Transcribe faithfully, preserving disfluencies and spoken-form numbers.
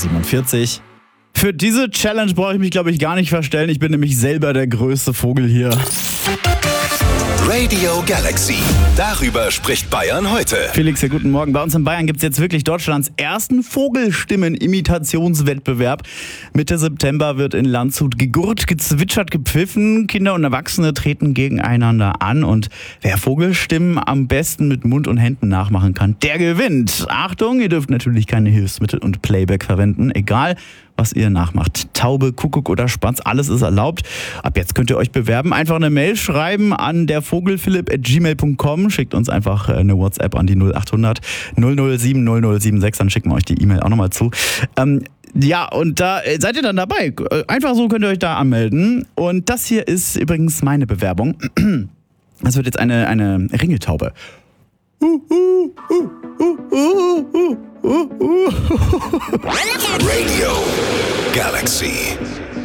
siebenundvierzig. Für diese Challenge brauche ich mich, glaube ich, gar nicht verstellen. Ich bin nämlich selber der größte Vogel hier. Radio Galaxy. Darüber spricht Bayern heute. Felix, ja, guten Morgen. Bei uns in Bayern gibt es jetzt wirklich Deutschlands ersten Vogelstimmen-Imitationswettbewerb. Mitte September wird in Landshut gegurrt, gezwitschert, gepfiffen. Kinder und Erwachsene treten gegeneinander an. Und wer Vogelstimmen am besten mit Mund und Händen nachmachen kann, der gewinnt. Achtung, ihr dürft natürlich keine Hilfsmittel und Playback verwenden. Egal, was ihr nachmacht. Taube, Kuckuck oder Spatz, alles ist erlaubt. Ab jetzt könnt ihr euch bewerben. Einfach eine Mail schreiben an dervogelphilipp at gmail punkt com. Schickt uns einfach eine WhatsApp an die null achthundert null null sieben null null sieben sechs. Dann schicken wir euch die E-Mail auch nochmal zu. Ähm, ja, und da seid ihr dann dabei. Einfach so könnt ihr euch da anmelden. Und das hier ist übrigens meine Bewerbung. Das wird jetzt eine, eine Ringeltaube. Radio Galaxy.